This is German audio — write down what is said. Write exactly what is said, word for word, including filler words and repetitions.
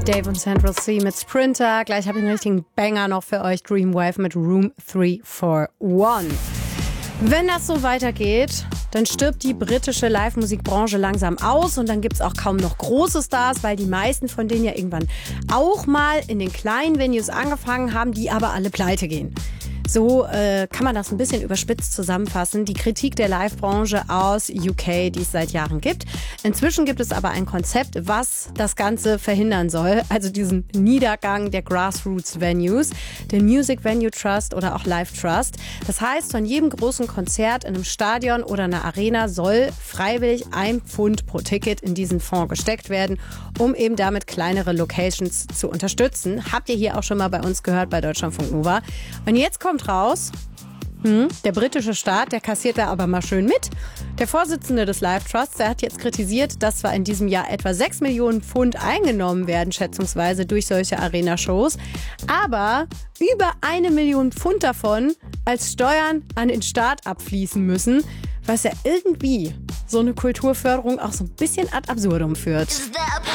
Dave und Central C mit Sprinter. Gleich habe ich einen richtigen Banger noch für euch. Dreamwave mit Room drei vier eins. Wenn das so weitergeht, dann stirbt die britische Live-Musikbranche langsam aus und dann gibt es auch kaum noch große Stars, weil die meisten von denen ja irgendwann auch mal in den kleinen Venues angefangen haben, die aber alle pleite gehen. So äh, kann man das ein bisschen überspitzt zusammenfassen. Die Kritik der Live-Branche aus U K, die es seit Jahren gibt. Inzwischen gibt es aber ein Konzept, was das Ganze verhindern soll. Also diesen Niedergang der Grassroots-Venues, den Music Venue Trust oder auch Live Trust. Das heißt, von jedem großen Konzert in einem Stadion oder einer Arena soll freiwillig ein Pfund pro Ticket in diesen Fonds gesteckt werden, um eben damit kleinere Locations zu unterstützen. Habt ihr hier auch schon mal bei uns gehört, bei Deutschlandfunk Nova. Und jetzt kommt raus, hm, der britische Staat, der kassiert da aber mal schön mit. Der Vorsitzende des Live Trusts, der hat jetzt kritisiert, dass zwar in diesem Jahr etwa sechs Millionen Pfund eingenommen werden, schätzungsweise durch solche Arena-Shows, aber über eine Million Pfund davon als Steuern an den Staat abfließen müssen, was ja irgendwie so eine Kulturförderung auch so ein bisschen ad absurdum führt.